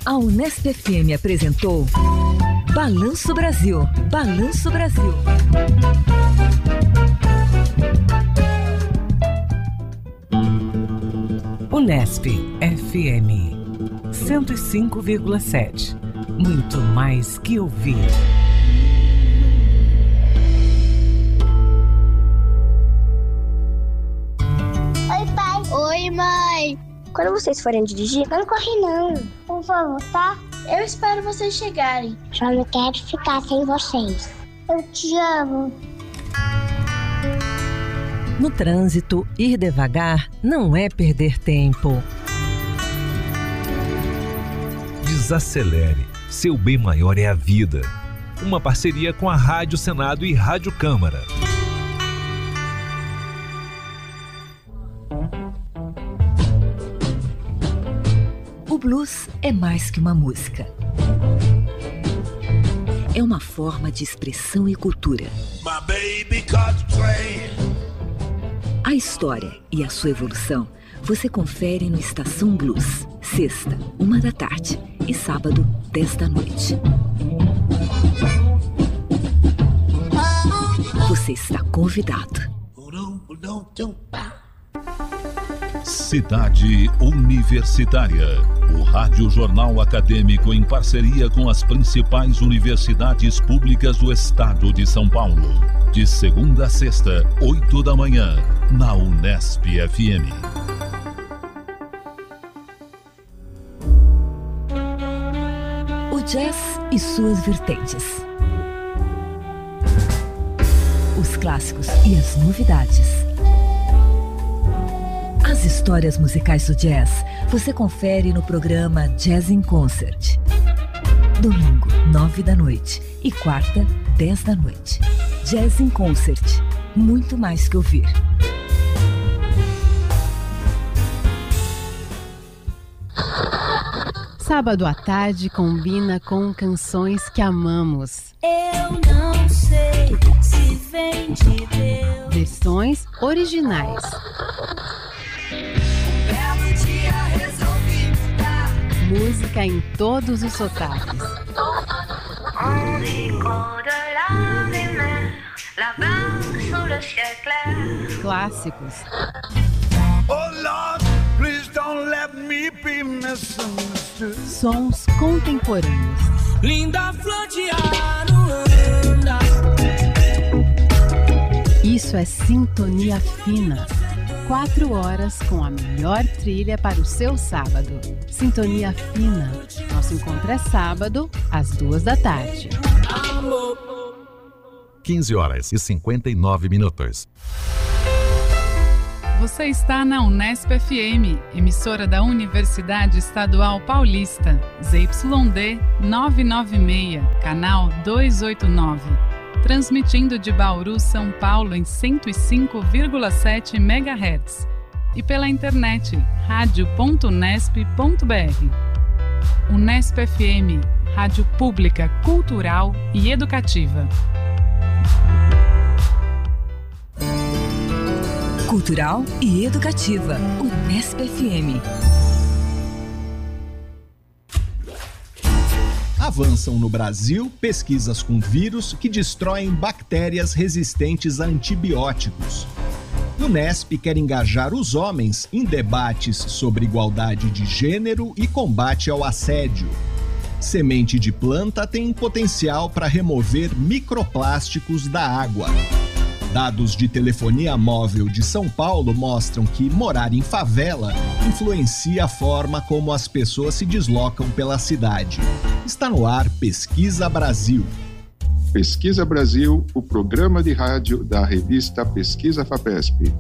A Unesp FM apresentou Balanço Brasil. Balanço Brasil. Unesp FM 105,7. Muito mais que ouvir. Oi, pai. Oi, mãe. Quando vocês forem dirigir, não corre não. Por favor, tá? Eu espero vocês chegarem. Só não quero ficar sem vocês. Eu te amo. No trânsito, ir devagar não é perder tempo. Desacelere. Seu bem maior é a vida. Uma parceria com a Rádio Senado e Rádio Câmara. O blues é mais que uma música. É uma forma de expressão e cultura. A história e a sua evolução você confere no Estação Blues. Sexta, 13h, e sábado, 10h. Você está convidado. Cidade Universitária. O Rádio Jornal Acadêmico em parceria com as principais universidades públicas do estado de São Paulo. De segunda a sexta, 8h, na Unesp FM. O jazz e suas vertentes. Os clássicos e as novidades. As histórias musicais do jazz você confere no programa Jazz in Concert. Domingo, 9h, e quarta, 10h. Jazz in Concert. Muito mais que ouvir. Sábado à tarde combina com canções que amamos. Eu não sei se vem de Deus. Versões originais. Música em todos os sotaques. Clássicos. Sons contemporâneos. Linda flor de Aruanda. Isso é Sintonia Fina. 4 horas com a melhor trilha para o seu sábado. Sintonia Fina. Nosso encontro é sábado, às 14h. 15h59. Você está na Unesp FM, emissora da Universidade Estadual Paulista, ZYD 996, canal 289. Transmitindo de Bauru, São Paulo em 105,7 MHz e pela internet radio.unesp.br. Unesp FM, rádio pública, cultural e educativa. Cultural e educativa. Unesp FM. Avançam no Brasil pesquisas com vírus que destroem bactérias resistentes a antibióticos. Unesp quer engajar os homens em debates sobre igualdade de gênero e combate ao assédio. Semente de planta tem potencial para remover microplásticos da água. Dados de telefonia móvel de São Paulo mostram que morar em favela influencia a forma como as pessoas se deslocam pela cidade. Está no ar Pesquisa Brasil. Pesquisa Brasil, o programa de rádio da revista Pesquisa FAPESP.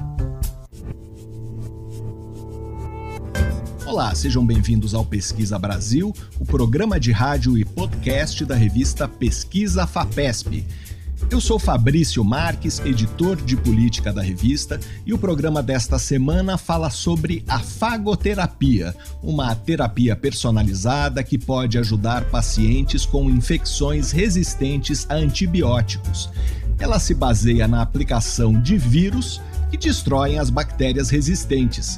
Olá, sejam bem-vindos ao Pesquisa Brasil, o programa de rádio e podcast da revista Pesquisa FAPESP. Eu sou Fabrício Marques, editor de política da revista, e o programa desta semana fala sobre a fagoterapia, uma terapia personalizada que pode ajudar pacientes com infecções resistentes a antibióticos. Ela se baseia na aplicação de vírus que destroem as bactérias resistentes.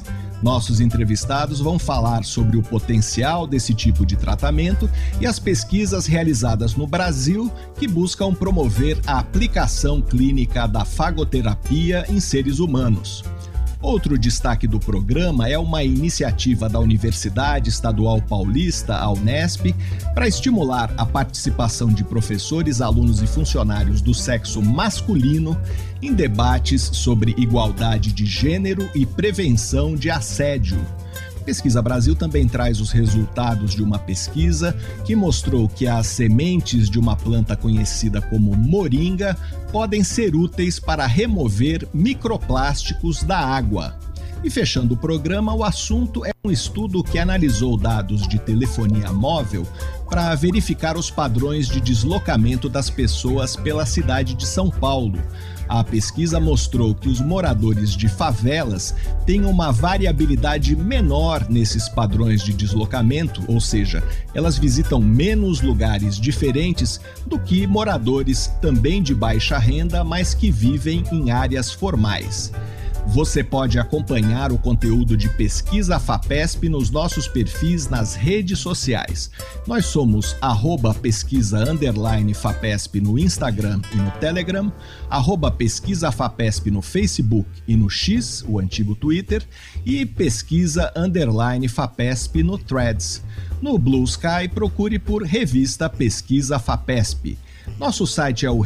Nossos entrevistados vão falar sobre o potencial desse tipo de tratamento e as pesquisas realizadas no Brasil que buscam promover a aplicação clínica da fagoterapia em seres humanos. Outro destaque do programa é uma iniciativa da Universidade Estadual Paulista, a Unesp, para estimular a participação de professores, alunos e funcionários do sexo masculino em debates sobre igualdade de gênero e prevenção de assédio. Pesquisa Brasil também traz os resultados de uma pesquisa que mostrou que as sementes de uma planta conhecida como moringa podem ser úteis para remover microplásticos da água. E fechando o programa, o assunto é um estudo que analisou dados de telefonia móvel para verificar os padrões de deslocamento das pessoas pela cidade de São Paulo. A pesquisa mostrou que os moradores de favelas têm uma variabilidade menor nesses padrões de deslocamento, ou seja, elas visitam menos lugares diferentes do que moradores também de baixa renda, mas que vivem em áreas formais. Você pode acompanhar o conteúdo de Pesquisa FAPESP nos nossos perfis nas redes sociais. Nós somos @pesquisa_FAPESP no Instagram e no Telegram, @Pesquisa FAPESP no Facebook e no X, o antigo Twitter, e Pesquisa_FAPESP no Threads. No Blue Sky, procure por Revista Pesquisa FAPESP. Nosso site é o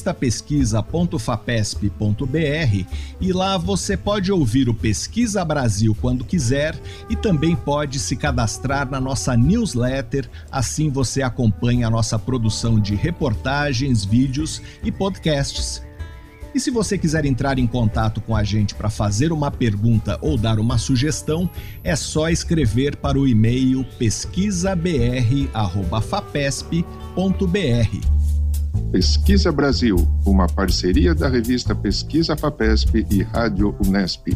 revistapesquisa.fapesp.br e lá você pode ouvir o Pesquisa Brasil quando quiser e também pode se cadastrar na nossa newsletter, assim você acompanha a nossa produção de reportagens, vídeos e podcasts. E se você quiser entrar em contato com a gente para fazer uma pergunta ou dar uma sugestão, é só escrever para o e-mail pesquisabr@fapesp.br. Pesquisa Brasil, uma parceria da revista Pesquisa FAPESP e Rádio Unesp.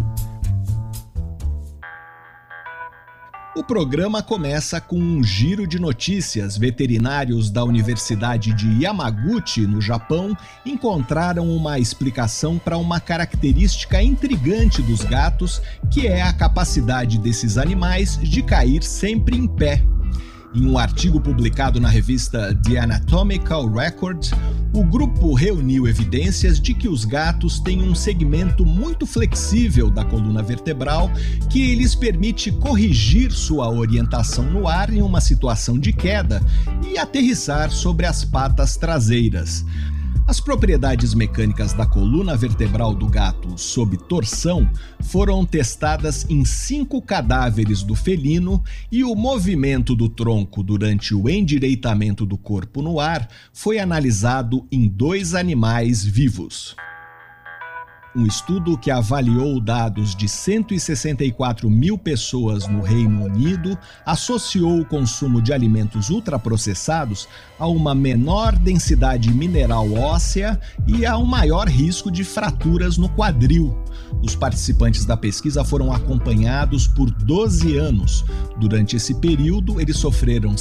O programa começa com um giro de notícias. Veterinários da Universidade de Yamaguchi, no Japão, encontraram uma explicação para uma característica intrigante dos gatos, que é a capacidade desses animais de cair sempre em pé. Em um artigo publicado na revista The Anatomical Record, o grupo reuniu evidências de que os gatos têm um segmento muito flexível da coluna vertebral que lhes permite corrigir sua orientação no ar em uma situação de queda e aterrissar sobre as patas traseiras. As propriedades mecânicas da coluna vertebral do gato sob torção foram testadas em 5 cadáveres do felino e o movimento do tronco durante o endireitamento do corpo no ar foi analisado em 2 animais vivos. Um estudo que avaliou dados de 164 mil pessoas no Reino Unido associou o consumo de alimentos ultraprocessados a uma menor densidade mineral óssea e a um maior risco de fraturas no quadril. Os participantes da pesquisa foram acompanhados por 12 anos. Durante esse período, eles sofreram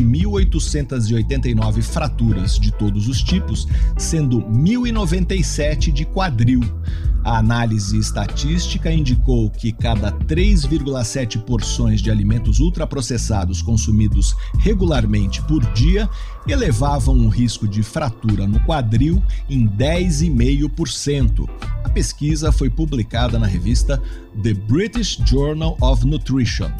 7.889 fraturas de todos os tipos, sendo 1.097 de quadril. A análise estatística indicou que cada 3,7 porções de alimentos ultraprocessados consumidos regularmente por dia elevavam o risco de fratura no quadril em 10,5%. A pesquisa foi publicada na revista The British Journal of Nutrition.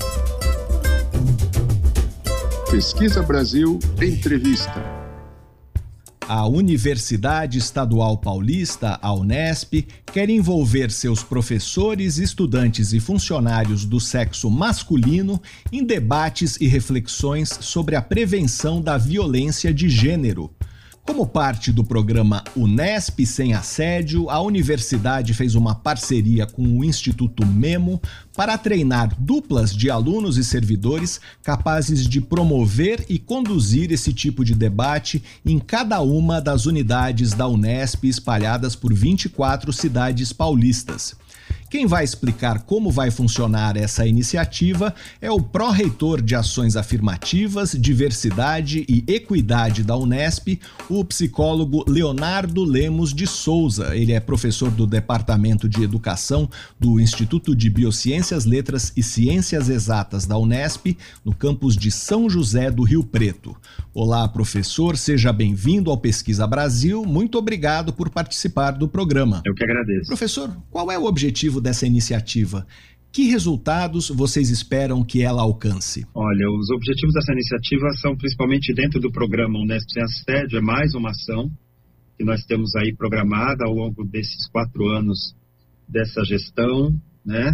Pesquisa Brasil Entrevista. A Universidade Estadual Paulista, a Unesp, quer envolver seus professores, estudantes e funcionários do sexo masculino em debates e reflexões sobre a prevenção da violência de gênero. Como parte do programa Unesp Sem Assédio, a universidade fez uma parceria com o Instituto Memo para treinar duplas de alunos e servidores capazes de promover e conduzir esse tipo de debate em cada uma das unidades da Unesp espalhadas por 24 cidades paulistas. Quem vai explicar como vai funcionar essa iniciativa é o pró-reitor de Ações Afirmativas, Diversidade e Equidade da Unesp, o psicólogo Leonardo Lemos de Souza. Ele é professor do Departamento de Educação do Instituto de Biociências, Letras e Ciências Exatas da Unesp, no campus de São José do Rio Preto. Olá, professor, seja bem-vindo ao Pesquisa Brasil. Muito obrigado por participar do programa. Eu que agradeço. Professor, qual é o objetivo dessa iniciativa? Que resultados vocês esperam que ela alcance? Olha, os objetivos dessa iniciativa são principalmente dentro do programa Unesp Sem Assédio. É mais uma ação que nós temos aí programada ao longo desses 4 anos dessa gestão, né?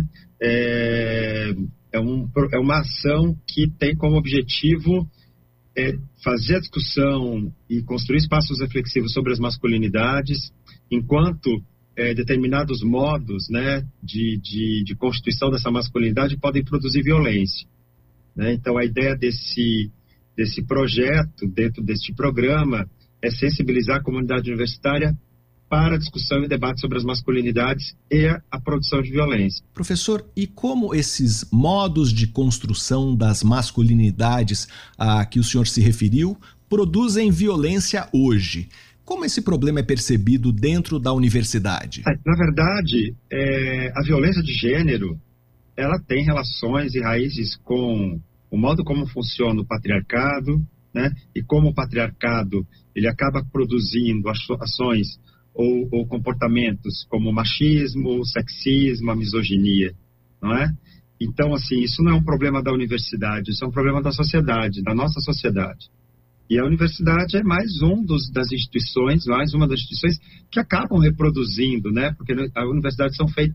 É uma ação que tem como objetivo fazer a discussão e construir espaços reflexivos sobre as masculinidades, enquanto determinados modos, né, de constituição dessa masculinidade podem produzir violência, né? Então, a ideia desse projeto, dentro deste programa, é sensibilizar a comunidade universitária para a discussão e debate sobre as masculinidades e a produção de violência. Professor, e como esses modos de construção das masculinidades a que o senhor se referiu produzem violência hoje? Como esse problema é percebido dentro da universidade? Na verdade, a violência de gênero, ela tem relações e raízes com o modo como funciona o patriarcado, né? E como o patriarcado ele acaba produzindo ações ou comportamentos como o machismo, o sexismo, a misoginia, não é? Então, assim, isso não é um problema da universidade, isso é um problema da sociedade, da nossa sociedade. E a universidade é mais uma das instituições que acabam reproduzindo, né? Porque a universidade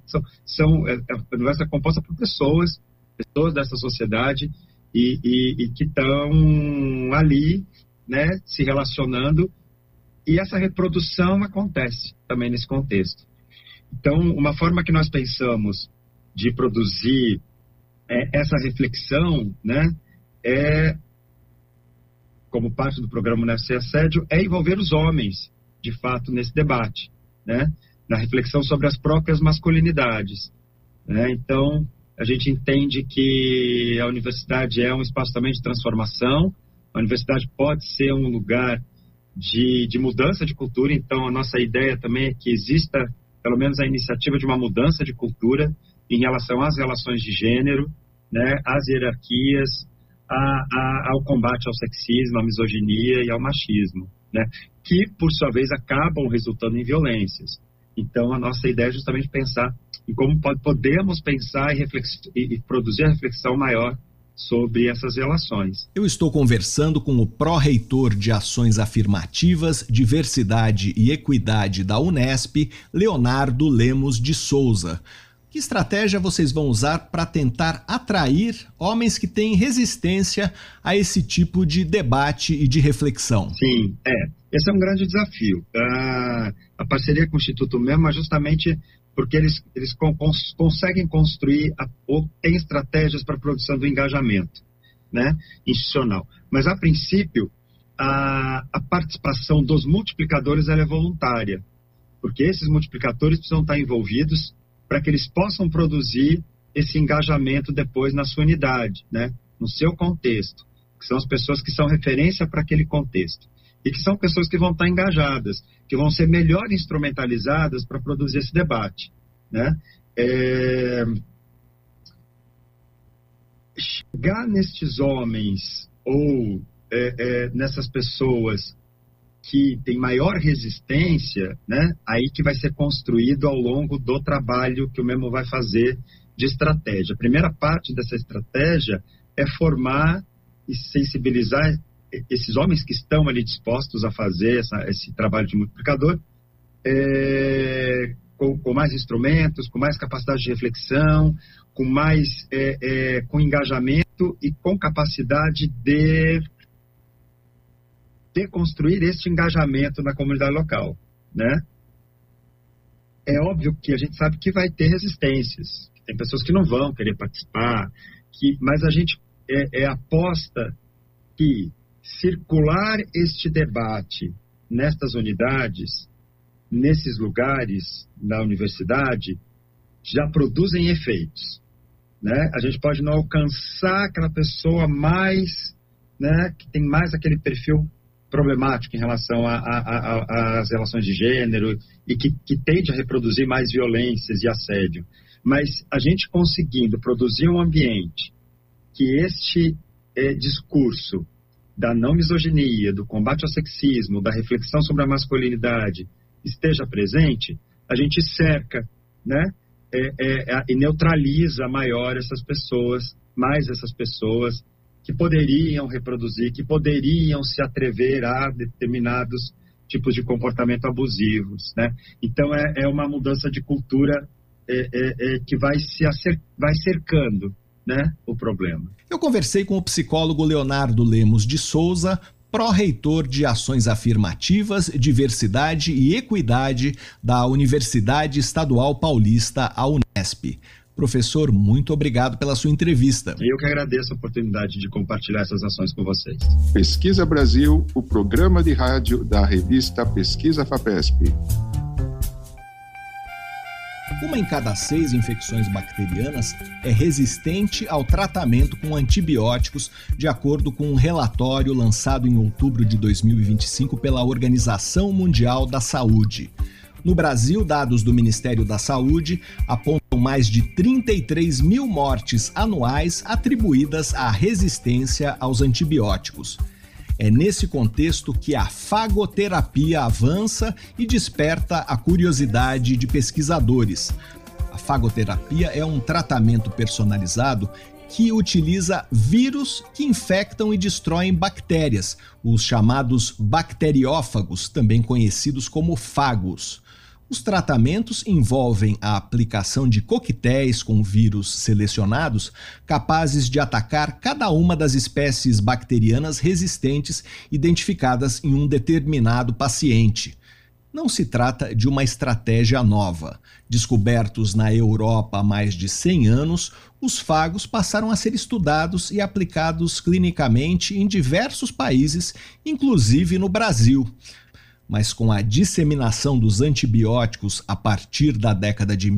a universidade é composta por pessoas dessa sociedade e que estão ali, né? Se relacionando, e essa reprodução acontece também nesse contexto. Então, uma forma que nós pensamos de produzir essa reflexão, né? Como parte do programa Unesp Sem Assédio, é envolver os homens, de fato, nesse debate, né? Na reflexão sobre as próprias masculinidades, né? Então, a gente entende que a universidade é um espaço também de transformação, a universidade pode ser um lugar de mudança de cultura. Então, a nossa ideia também é que exista, pelo menos, a iniciativa de uma mudança de cultura em relação às relações de gênero, né? Às hierarquias, ao combate ao sexismo, à misoginia e ao machismo, né? Que, por sua vez, acabam resultando em violências. Então, a nossa ideia é justamente pensar em como podemos pensar e produzir a reflexão maior sobre essas relações. Eu estou conversando com o pró-reitor de Ações Afirmativas, Diversidade e Equidade da Unesp, Leonardo Lemos de Souza. Que estratégia vocês vão usar para tentar atrair homens que têm resistência a esse tipo de debate e de reflexão? Sim, esse é um grande desafio. A parceria com o Instituto mesmo é justamente porque eles conseguem construir ou têm estratégias para a produção do engajamento, né, institucional. Mas, a princípio, a participação dos multiplicadores ela é voluntária, porque esses multiplicadores precisam estar envolvidos para que eles possam produzir esse engajamento depois na sua unidade, né? No seu contexto, que são as pessoas que são referência para aquele contexto, e que são pessoas que vão estar engajadas, que vão ser melhor instrumentalizadas para produzir esse debate, né? Chegar nestes homens ou nessas pessoas que tem maior resistência, né? Aí que vai ser construído ao longo do trabalho que o MEMO vai fazer de estratégia. A primeira parte dessa estratégia é formar e sensibilizar esses homens que estão ali dispostos a fazer esse trabalho de multiplicador, com mais instrumentos, com mais capacidade de reflexão, com engajamento e com capacidade de construir este engajamento na comunidade local, né? É óbvio que a gente sabe que vai ter resistências, que tem pessoas que não vão querer participar, mas a gente aposta que circular este debate nestas unidades, nesses lugares da universidade, já produzem efeitos, né? A gente pode não alcançar aquela pessoa mais, né, que tem mais aquele perfil problemático em relação às relações de gênero e que tende a reproduzir mais violências e assédio. Mas a gente conseguindo produzir um ambiente que este discurso da não misoginia, do combate ao sexismo, da reflexão sobre a masculinidade esteja presente, a gente cerca, né, e neutraliza mais essas pessoas que poderiam reproduzir, que poderiam se atrever a determinados tipos de comportamento abusivos, né? Então é uma mudança de cultura que vai cercando, né, o problema. Eu conversei com o psicólogo Leonardo Lemos de Souza, pró-reitor de Ações Afirmativas, Diversidade e Equidade da Universidade Estadual Paulista, a Unesp. Professor, muito obrigado pela sua entrevista. Eu que agradeço a oportunidade de compartilhar essas ações com vocês. Pesquisa Brasil, o programa de rádio da revista Pesquisa FAPESP. 1 em cada 6 infecções bacterianas é resistente ao tratamento com antibióticos, de acordo com um relatório lançado em outubro de 2025 pela Organização Mundial da Saúde. No Brasil, dados do Ministério da Saúde apontam mais de 33 mil mortes anuais atribuídas à resistência aos antibióticos. É nesse contexto que a fagoterapia avança e desperta a curiosidade de pesquisadores. A fagoterapia é um tratamento personalizado que utiliza vírus que infectam e destroem bactérias, os chamados bacteriófagos, também conhecidos como fagos. Os tratamentos envolvem a aplicação de coquetéis com vírus selecionados capazes de atacar cada uma das espécies bacterianas resistentes identificadas em um determinado paciente. Não se trata de uma estratégia nova. Descobertos na Europa há mais de 100 anos, os fagos passaram a ser estudados e aplicados clinicamente em diversos países, inclusive no Brasil. Mas com a disseminação dos antibióticos a partir da década de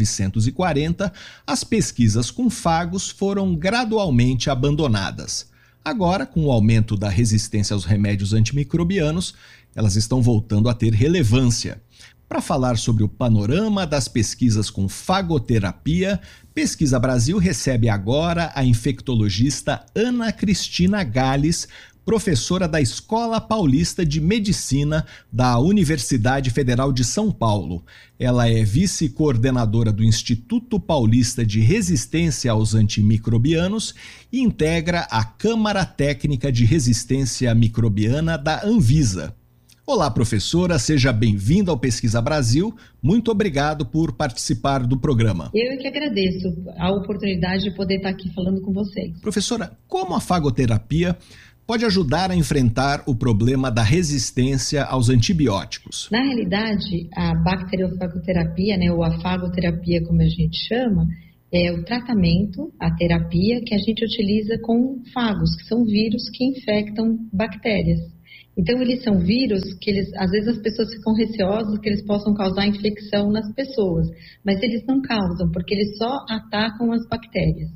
1940, as pesquisas com fagos foram gradualmente abandonadas. Agora, com o aumento da resistência aos remédios antimicrobianos, elas estão voltando a ter relevância. Para falar sobre o panorama das pesquisas com fagoterapia, Pesquisa Brasil recebe agora a infectologista Ana Cristina Gales, professora da Escola Paulista de Medicina da Universidade Federal de São Paulo. Ela é vice-coordenadora do Instituto Paulista de Resistência aos Antimicrobianos e integra a Câmara Técnica de Resistência Microbiana da Anvisa. Olá, professora, seja bem-vinda ao Pesquisa Brasil. Muito obrigado por participar do programa. Eu que agradeço a oportunidade de poder estar aqui falando com vocês. Professora, como a fagoterapia pode ajudar a enfrentar o problema da resistência aos antibióticos? Na realidade, a bacteriofagoterapia, ou a fagoterapia, como a gente chama, é o tratamento, a terapia que a gente utiliza com fagos, que são vírus que infectam bactérias. Então, eles são vírus que às vezes as pessoas ficam receosas que eles possam causar infecção nas pessoas, mas eles não causam, porque eles só atacam as bactérias.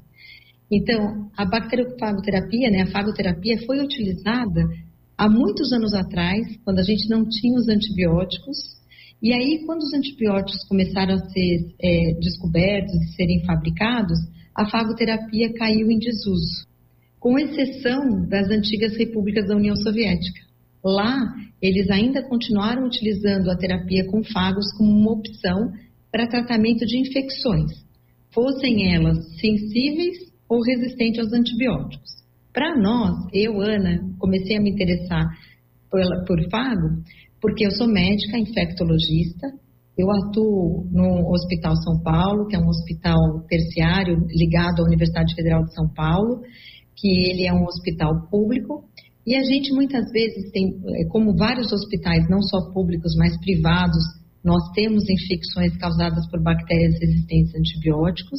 Então, a bacteriofagoterapia, a fagoterapia foi utilizada há muitos anos atrás, quando a gente não tinha os antibióticos, e aí quando os antibióticos começaram a ser descobertos e serem fabricados, a fagoterapia caiu em desuso, com exceção das antigas repúblicas da União Soviética. Lá, eles ainda continuaram utilizando a terapia com fagos como uma opção para tratamento de infecções, fossem elas sensíveis ou resistentes aos antibióticos. Para nós, eu, Ana, comecei a me interessar por fago porque eu sou médica infectologista, eu atuo no Hospital São Paulo, que é um hospital terciário ligado à Universidade Federal de São Paulo, que ele é um hospital público. E a gente muitas vezes tem, como vários hospitais, não só públicos, mas privados, nós temos infecções causadas por bactérias resistentes a antibióticos.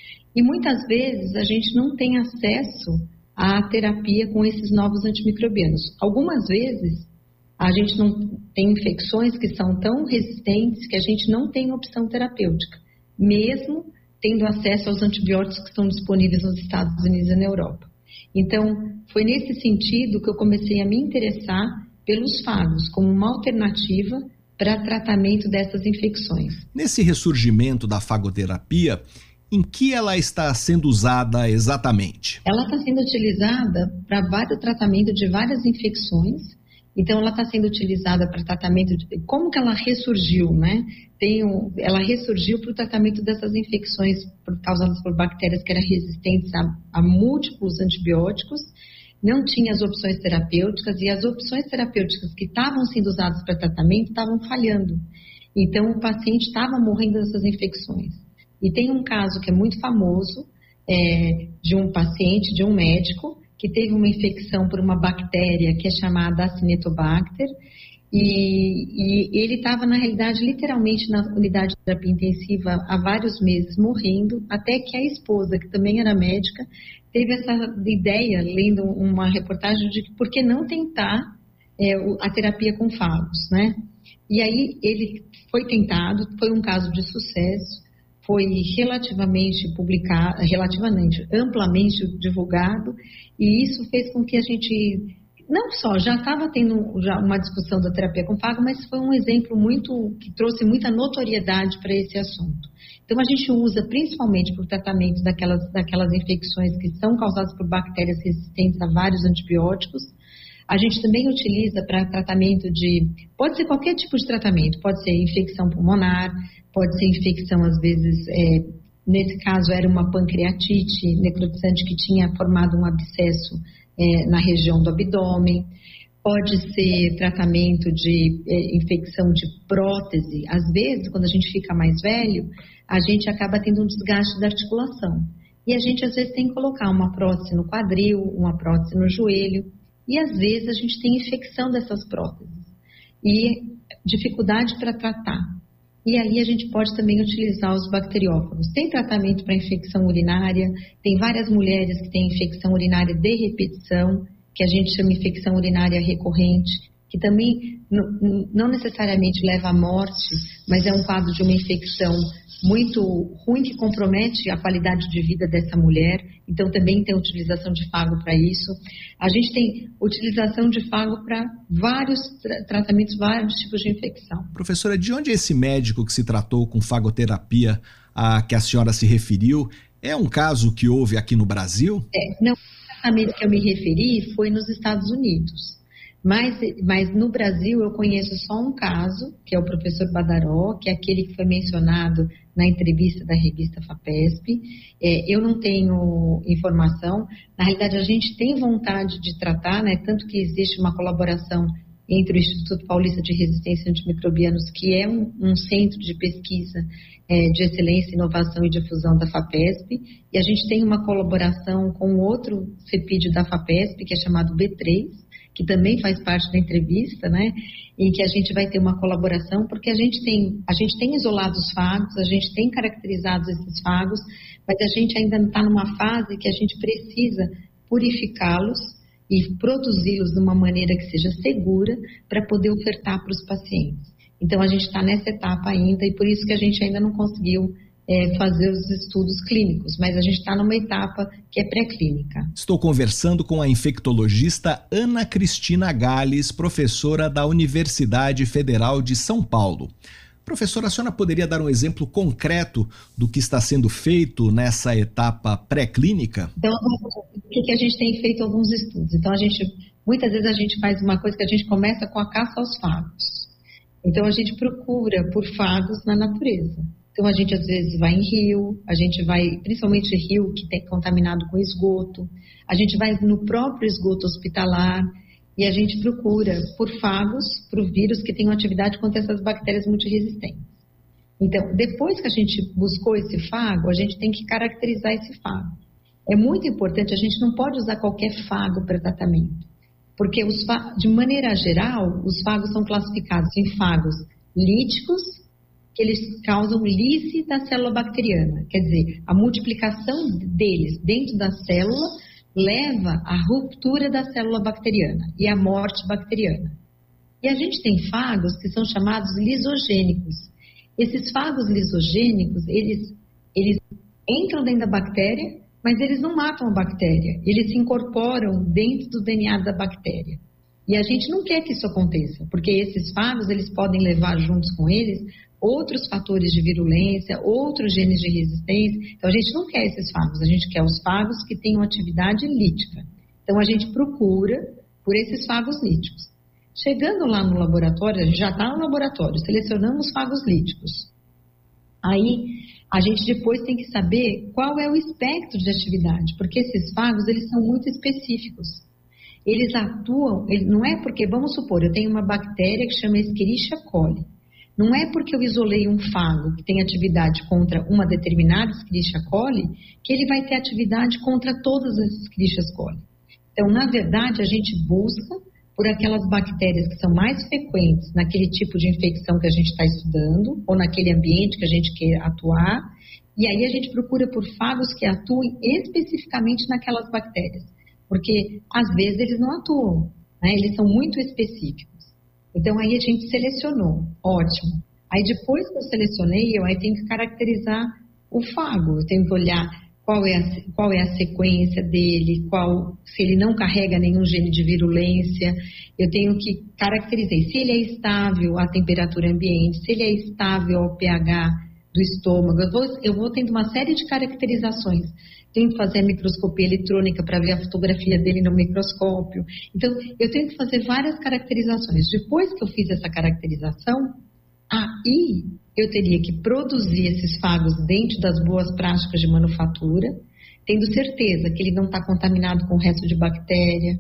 E muitas vezes a gente não tem acesso à terapia com esses novos antimicrobianos. Algumas vezes a gente não tem infecções que são tão resistentes que a gente não tem opção terapêutica. mesmo tendo acesso aos antibióticos que estão disponíveis nos Estados Unidos e na Europa. Então, foi nesse sentido que eu comecei a me interessar pelos fagos como uma alternativa para tratamento dessas infecções. Nesse ressurgimento da fagoterapia, em que ela está sendo usada exatamente? Ela está sendo utilizada para vários tratamentos de várias infecções. Então, ela está sendo utilizada para tratamento de... Como que ela ressurgiu, né? Ela ressurgiu para o tratamento dessas infecções causadas por bactérias que eram resistentes a múltiplos antibióticos. Não tinha as opções terapêuticas e as opções terapêuticas que estavam sendo usadas para tratamento estavam falhando. Então, o paciente estava morrendo dessas infecções. E tem um caso que é muito famoso de um paciente, de um médico, que teve uma infecção por uma bactéria que é chamada Acinetobacter, e ele estava, na realidade, literalmente na unidade de terapia intensiva há vários meses, morrendo, até que a esposa, que também era médica, teve essa ideia, lendo uma reportagem, de por que não tentar a terapia com fagos, né? E aí ele foi tentado, foi um caso de sucesso, foi relativamente publicado, amplamente divulgado, e isso fez com que a gente, não só já estava tendo uma discussão da terapia com fago, mas foi um exemplo que trouxe muita notoriedade para esse assunto. Então a gente usa principalmente para o tratamento daquelas infecções que são causadas por bactérias resistentes a vários antibióticos. A gente também utiliza para tratamento pode ser qualquer tipo de tratamento, pode ser infecção pulmonar, pode ser infecção, às vezes, nesse caso era uma pancreatite necrotizante que tinha formado um abscesso na região do abdômen, pode ser tratamento de infecção de prótese. Às vezes, quando a gente fica mais velho, a gente acaba tendo um desgaste da articulação. E a gente, às vezes, tem que colocar uma prótese no quadril, uma prótese no joelho, e às vezes a gente tem infecção dessas próteses e dificuldade para tratar. E aí a gente pode também utilizar os bacteriófagos. Tem tratamento para infecção urinária, tem várias mulheres que têm infecção urinária de repetição, que a gente chama de infecção urinária recorrente, que também não necessariamente leva à morte, mas é um quadro de uma infecção muito ruim que compromete a qualidade de vida dessa mulher. Então também tem utilização de fago para isso. A gente tem utilização de fago para vários tratamentos, vários tipos de infecção. Professora, de onde é esse médico que se tratou com fagoterapia a que a senhora se referiu? É um caso que houve aqui no Brasil? Não, o tratamento que eu me referi foi nos Estados Unidos. Mas no Brasil eu conheço só um caso, que é o professor Badaró, que é aquele que foi mencionado na entrevista da revista FAPESP. Eu não tenho informação. Na realidade, a gente tem vontade de tratar, né? Tanto que existe uma colaboração entre o Instituto Paulista de Resistência a Antimicrobianos, que é um centro de pesquisa de excelência, inovação e difusão da FAPESP, e a gente tem uma colaboração com outro CEPID da FAPESP, que é chamado B3, que também faz parte da entrevista, né? Em que a gente vai ter uma colaboração, porque a gente tem isolado os fagos, a gente tem caracterizado esses fagos, mas a gente ainda não está numa fase que a gente precisa purificá-los e produzi-los de uma maneira que seja segura para poder ofertar para os pacientes. Então a gente está nessa etapa ainda e por isso que a gente ainda não conseguiu fazer os estudos clínicos, mas a gente está numa etapa que é pré-clínica. Estou conversando com a infectologista Ana Cristina Gales, professora da Universidade Federal de São Paulo. Professora, a senhora poderia dar um exemplo concreto do que está sendo feito nessa etapa pré-clínica? Então, o que a gente tem feito alguns estudos? Então, muitas vezes a gente faz uma coisa que a gente começa com a caça aos fagos. Então, a gente procura por fagos na natureza. Então, a gente às vezes vai em rio, a gente vai, principalmente rio que tem contaminado com esgoto, a gente vai no próprio esgoto hospitalar e a gente procura por fagos, por vírus que tenham atividade contra essas bactérias multiresistentes. Então, depois que a gente buscou esse fago, a gente tem que caracterizar esse fago. É muito importante, a gente não pode usar qualquer fago para tratamento, porque de maneira geral, os fagos são classificados em fagos líticos, que eles causam lise da célula bacteriana. Quer dizer, a multiplicação deles dentro da célula leva à ruptura da célula bacteriana e à morte bacteriana. E a gente tem fagos que são chamados lisogênicos. Esses fagos lisogênicos, eles entram dentro da bactéria, mas eles não matam a bactéria, eles se incorporam dentro do DNA da bactéria. E a gente não quer que isso aconteça, porque esses fagos, eles podem levar juntos com eles outros fatores de virulência, outros genes de resistência. Então, a gente não quer esses fagos, a gente quer os fagos que tenham atividade lítica. Então, a gente procura por esses fagos líticos. Chegando lá no laboratório, a gente já está no laboratório, selecionamos fagos líticos. Aí, a gente depois tem que saber qual é o espectro de atividade, porque esses fagos, eles são muito específicos. Eles atuam, não é porque, vamos supor, eu tenho uma bactéria que chama Escherichia coli. Não é porque eu isolei um fago que tem atividade contra uma determinada Escherichia coli que ele vai ter atividade contra todas as Escherichia coli. Então, na verdade, a gente busca por aquelas bactérias que são mais frequentes naquele tipo de infecção que a gente está estudando ou naquele ambiente que a gente quer atuar. E aí a gente procura por fagos que atuem especificamente naquelas bactérias. Porque, às vezes, eles não atuam, né? Eles são muito específicos. Então, aí a gente selecionou. Ótimo. Aí, depois que eu selecionei, eu aí tenho que caracterizar o fago. Eu tenho que olhar qual é a sequência dele, se ele não carrega nenhum gene de virulência. Eu tenho que caracterizar se ele é estável à temperatura ambiente, se ele é estável ao pH do estômago. Eu vou tendo uma série de caracterizações. Tenho que fazer a microscopia eletrônica para ver a fotografia dele no microscópio. Então, eu tenho que fazer várias caracterizações. Depois que eu fiz essa caracterização, aí eu teria que produzir esses fagos dentro das boas práticas de manufatura, tendo certeza que ele não está contaminado com o resto de bactéria,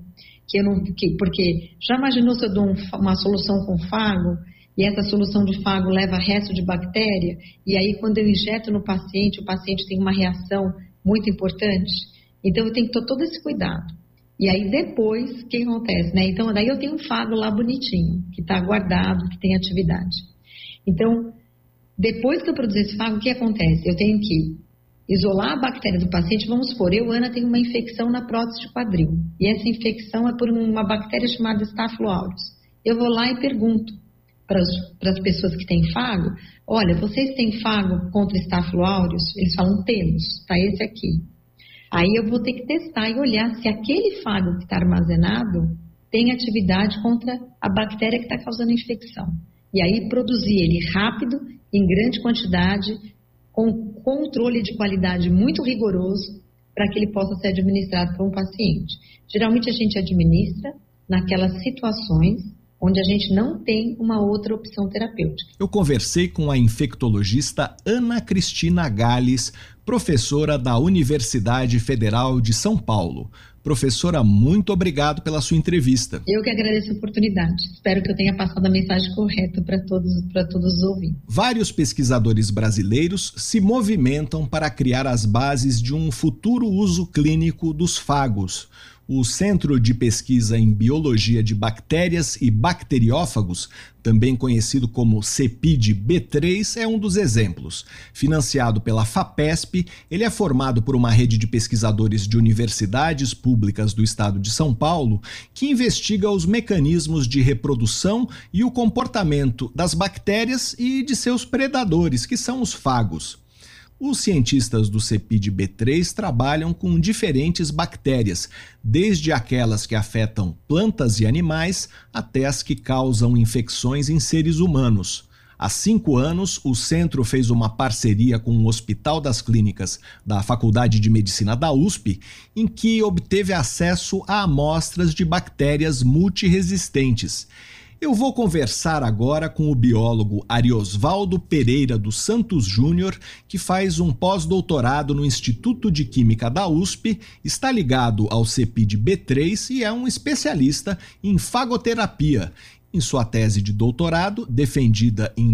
porque já imaginou se eu dou uma solução com fago e essa solução de fago leva resto de bactéria, e aí quando eu injeto no paciente, o paciente tem uma reação muito importante? Então eu tenho que ter todo esse cuidado. E aí depois, o que acontece, né? Então daí eu tenho um fago lá bonitinho, que está guardado, que tem atividade. Então, depois que eu produzir esse fago, o que acontece? Eu tenho que isolar a bactéria do paciente. Vamos supor, Ana, tenho uma infecção na prótese de quadril. E essa infecção é por uma bactéria chamada Staphylo aureus. Eu vou lá e pergunto para as pessoas que têm fago: olha, vocês têm fago contra Staphylo aureus? Eles falam: temos, tá esse aqui. Aí eu vou ter que testar e olhar se aquele fago que está armazenado tem atividade contra a bactéria que está causando a infecção. E aí produzir ele rápido, em grande quantidade, com controle de qualidade muito rigoroso, para que ele possa ser administrado por um paciente. Geralmente a gente administra naquelas situações onde a gente não tem uma outra opção terapêutica. Eu conversei com a infectologista Ana Cristina Gales, professora da Universidade Federal de São Paulo. Professora, muito obrigado pela sua entrevista. Eu que agradeço a oportunidade. Espero que eu tenha passado a mensagem correta para todos os ouvintes. Vários pesquisadores brasileiros se movimentam para criar as bases de um futuro uso clínico dos fagos. O Centro de Pesquisa em Biologia de Bactérias e Bacteriófagos, também conhecido como CEPID-B3, é um dos exemplos. Financiado pela FAPESP, ele é formado por uma rede de pesquisadores de universidades públicas do estado de São Paulo que investiga os mecanismos de reprodução e o comportamento das bactérias e de seus predadores, que são os fagos. Os cientistas do CEPID-B3 trabalham com diferentes bactérias, desde aquelas que afetam plantas e animais até as que causam infecções em seres humanos. Há 5 anos, o centro fez uma parceria com o Hospital das Clínicas da Faculdade de Medicina da USP, em que obteve acesso a amostras de bactérias multiresistentes. Eu vou conversar agora com o biólogo Ariosvaldo Pereira dos Santos Júnior, que faz um pós-doutorado no Instituto de Química da USP, está ligado ao CEPID-B3 e é um especialista em fagoterapia. Em sua tese de doutorado, defendida em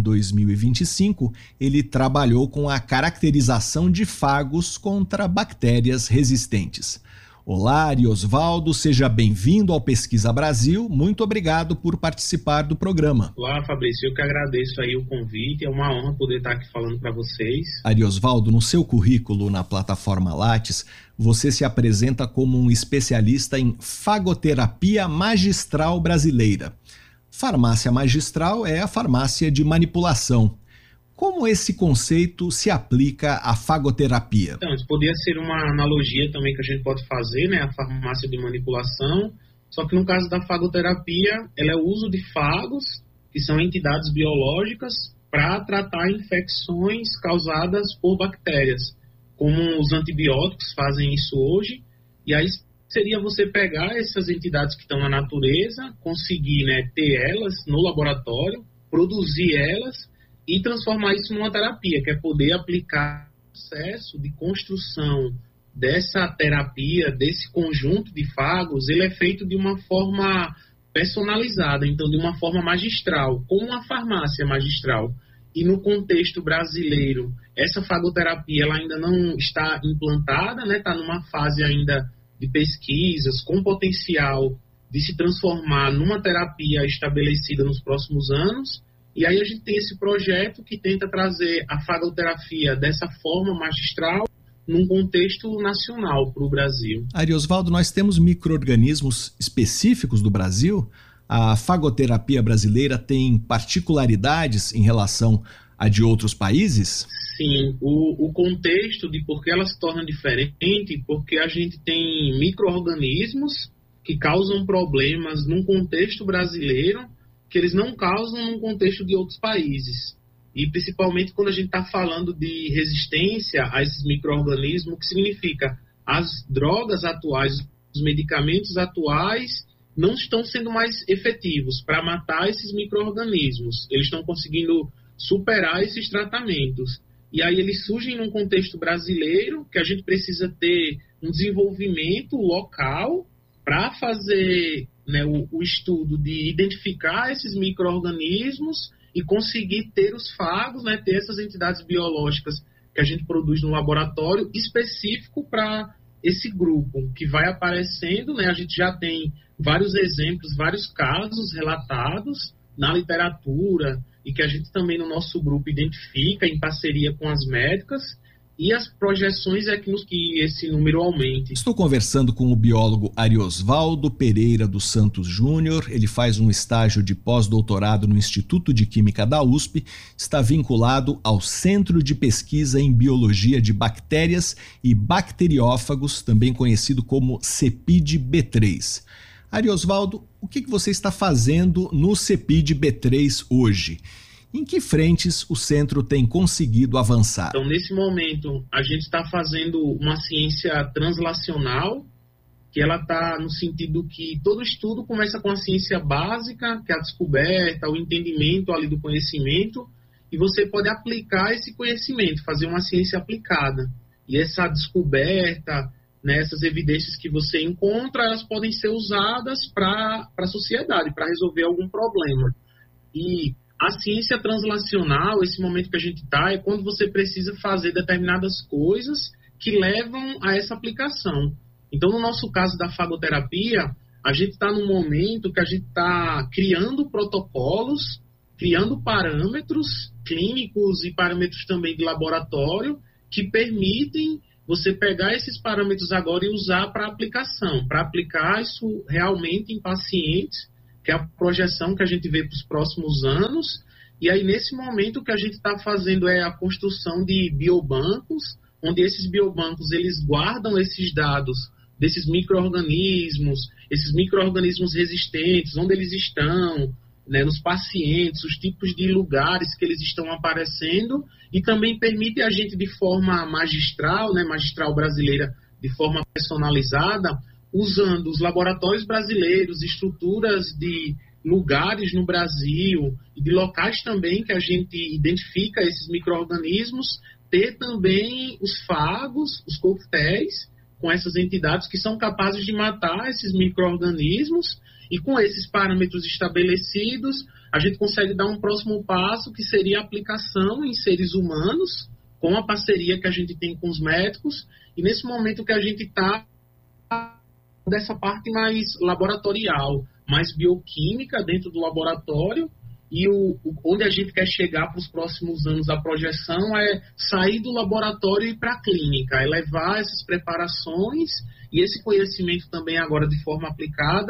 2025, ele trabalhou com a caracterização de fagos contra bactérias resistentes. Olá, Ariosvaldo, seja bem-vindo ao Pesquisa Brasil. Muito obrigado por participar do programa. Olá, Fabrício, eu que agradeço aí o convite. É uma honra poder estar aqui falando para vocês. Ariosvaldo, no seu currículo na plataforma Lattes, você se apresenta como um especialista em fagoterapia magistral brasileira. Farmácia magistral é a farmácia de manipulação. Como esse conceito se aplica à fagoterapia? Então, isso poderia ser uma analogia também que a gente pode fazer, né? A farmácia de manipulação. Só que no caso da fagoterapia, ela é o uso de fagos, que são entidades biológicas, para tratar infecções causadas por bactérias, como os antibióticos fazem isso hoje. E aí seria você pegar essas entidades que estão na natureza, conseguir, né, ter elas no laboratório, produzir elas e transformar isso numa terapia, que é poder aplicar o processo de construção dessa terapia, desse conjunto de fagos. Ele é feito de uma forma personalizada, então de uma forma magistral, como uma farmácia magistral. E no contexto brasileiro, essa fagoterapia ela ainda não está implantada, né? Está numa fase ainda de pesquisas, com potencial de se transformar numa terapia estabelecida nos próximos anos. E aí a gente tem esse projeto que tenta trazer a fagoterapia dessa forma magistral num contexto nacional para o Brasil. Ariosvaldo, nós temos micro-organismos específicos do Brasil? A fagoterapia brasileira tem particularidades em relação a de outros países? Sim, o contexto de por que ela se torna diferente, porque a gente tem micro-organismos que causam problemas num contexto brasileiro que eles não causam num contexto de outros países. E principalmente quando a gente está falando de resistência a esses micro-organismos, que significa as drogas atuais, os medicamentos atuais não estão sendo mais efetivos para matar esses micro-organismos. Eles estão conseguindo superar esses tratamentos. E aí eles surgem num contexto brasileiro que a gente precisa ter um desenvolvimento local para fazer, né, o estudo de identificar esses micro-organismos e conseguir ter os fagos, né, ter essas entidades biológicas que a gente produz no laboratório específico para esse grupo que vai aparecendo, né? A gente já tem vários exemplos, vários casos relatados na literatura e que a gente também no nosso grupo identifica em parceria com as médicas, e as projeções é que esse número aumente. Estou conversando com o biólogo Ariosvaldo Pereira dos Santos Júnior. Ele faz um estágio de pós-doutorado no Instituto de Química da USP, está vinculado ao Centro de Pesquisa em Biologia de Bactérias e Bacteriófagos, também conhecido como CEPID-B3. Ariosvaldo, o que você está fazendo no CEPID-B3 hoje? Em que frentes o centro tem conseguido avançar? Então, nesse momento, a gente está fazendo uma ciência translacional, que ela está no sentido que todo estudo começa com a ciência básica, que é a descoberta, o entendimento ali do conhecimento, e você pode aplicar esse conhecimento, fazer uma ciência aplicada. E essa descoberta, né, essas evidências que você encontra, elas podem ser usadas para a sociedade, para resolver algum problema. E a ciência translacional, esse momento que a gente está, é quando você precisa fazer determinadas coisas que levam a essa aplicação. Então, no nosso caso da fagoterapia, a gente está num momento que a gente está criando protocolos, criando parâmetros clínicos e parâmetros também de laboratório que permitem você pegar esses parâmetros agora e usar para aplicação, para aplicar isso realmente em pacientes, que é a projeção que a gente vê para os próximos anos. E aí, nesse momento, o que a gente está fazendo é a construção de biobancos, onde esses biobancos eles guardam esses dados desses micro-organismos, esses micro-organismos resistentes, onde eles estão, né, nos pacientes, os tipos de lugares que eles estão aparecendo, e também permite a gente, de forma magistral, né, magistral brasileira, de forma personalizada, usando os laboratórios brasileiros, estruturas de lugares no Brasil e de locais também que a gente identifica esses micro-organismos, ter também os fagos, os coquetéis, com essas entidades que são capazes de matar esses micro-organismos, e com esses parâmetros estabelecidos, a gente consegue dar um próximo passo, que seria a aplicação em seres humanos, com a parceria que a gente tem com os médicos, e nesse momento que a gente está dessa parte mais laboratorial, mais bioquímica dentro do laboratório, e onde a gente quer chegar para os próximos anos, a projeção é sair do laboratório e ir para a clínica, é levar essas preparações e esse conhecimento também agora de forma aplicada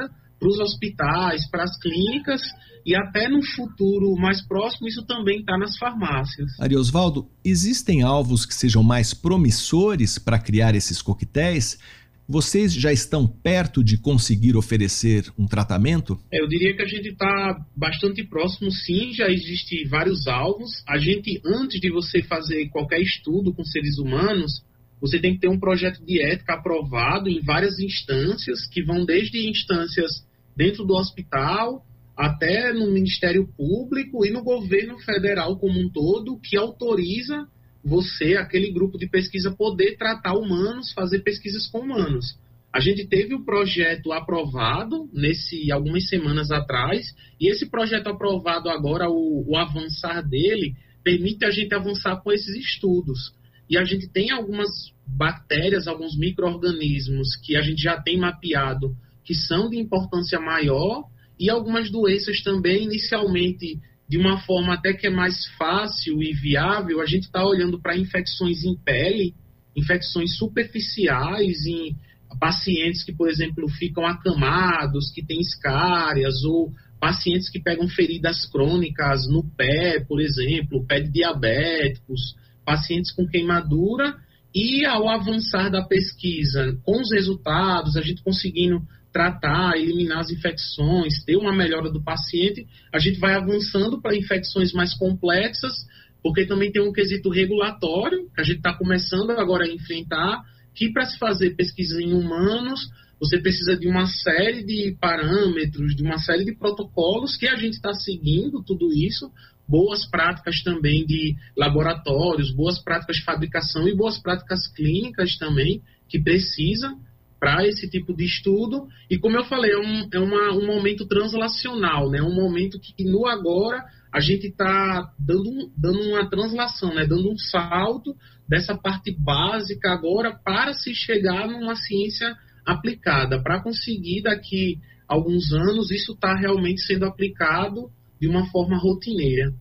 para os hospitais, para as clínicas, e até no futuro mais próximo isso também está nas farmácias. Ariosvaldo, existem alvos que sejam mais promissores para criar esses coquetéis? Vocês já estão perto de conseguir oferecer um tratamento? Eu diria que a gente está bastante próximo, sim, já existem vários alvos. A gente, antes de você fazer qualquer estudo com seres humanos, você tem que ter um projeto de ética aprovado em várias instâncias, que vão desde instâncias dentro do hospital até no Ministério Público e no governo federal como um todo, que autoriza você, aquele grupo de pesquisa, poder tratar humanos, fazer pesquisas com humanos. A gente teve o projeto aprovado algumas semanas atrás, e esse projeto aprovado agora, o avançar dele, permite a gente avançar com esses estudos. E a gente tem algumas bactérias, alguns micro-organismos que a gente já tem mapeado, que são de importância maior, e algumas doenças também, inicialmente, de uma forma até que é mais fácil e viável. A gente está olhando para infecções em pele, infecções superficiais em pacientes que, por exemplo, ficam acamados, que têm escárias, ou pacientes que pegam feridas crônicas no pé, por exemplo, pé de diabéticos, pacientes com queimadura. E ao avançar da pesquisa, com os resultados, a gente conseguindo tratar, eliminar as infecções, ter uma melhora do paciente, a gente vai avançando para infecções mais complexas, porque também tem um quesito regulatório, que a gente está começando agora a enfrentar, que para se fazer pesquisa em humanos, você precisa de uma série de parâmetros, de uma série de protocolos que a gente está seguindo, tudo isso, boas práticas também de laboratórios, boas práticas de fabricação e boas práticas clínicas também, que precisam para esse tipo de estudo. E como eu falei, é um momento translacional, né? Um momento que no agora a gente está dando uma translação, né? Dando um salto dessa parte básica agora para se chegar numa ciência aplicada, para conseguir daqui a alguns anos isso estar realmente sendo aplicado de uma forma rotineira.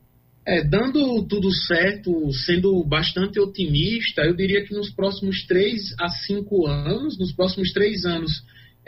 Dando tudo certo, sendo bastante otimista, eu diria que nos próximos 3 a 5 anos, nos próximos 3 anos,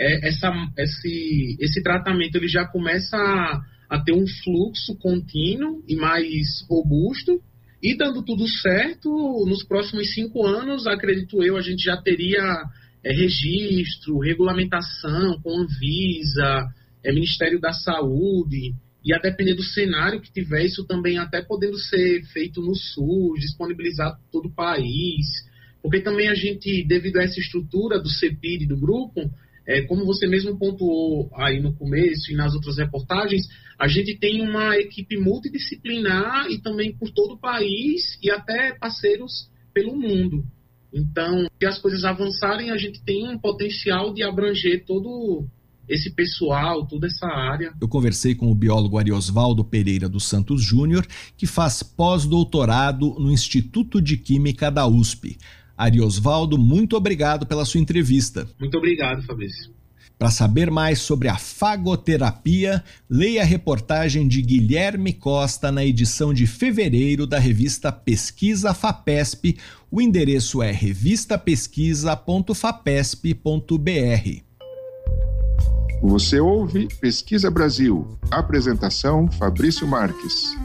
esse tratamento ele já começa a ter um fluxo contínuo e mais robusto, e dando tudo certo, nos próximos 5 anos, acredito eu, a gente já teria registro, regulamentação com Anvisa, Ministério da Saúde. E a depender do cenário que tiver, isso também até podendo ser feito no SUS, disponibilizado por todo o país. Porque também a gente, devido a essa estrutura do CEPID, do grupo, como você mesmo pontuou aí no começo e nas outras reportagens, a gente tem uma equipe multidisciplinar e também por todo o país e até parceiros pelo mundo. Então, se as coisas avançarem, a gente tem um potencial de abranger todo esse pessoal, toda essa área. Eu conversei com o biólogo Ariosvaldo Pereira dos Santos Júnior, que faz pós-doutorado no Instituto de Química da USP. Ariosvaldo, muito obrigado pela sua entrevista. Muito obrigado, Fabrício. Para saber mais sobre a fagoterapia, leia a reportagem de Guilherme Costa na edição de fevereiro da revista Pesquisa FAPESP. O endereço é revistapesquisa.fapesp.br. Você ouve Pesquisa Brasil. Apresentação Fabrício Marques.